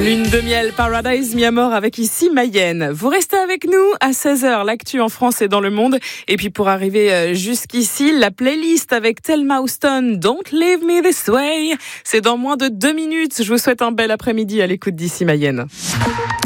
Lune de miel, Paradise, mi amor avec ici Mayenne. Vous restez avec nous à 16h, l'actu en France et dans le monde. Et puis pour arriver jusqu'ici, la playlist avec Thelma Houston, Don't Leave Me This Way. C'est dans moins de 2 minutes. Je vous souhaite un bel après-midi à l'écoute d'ici Mayenne.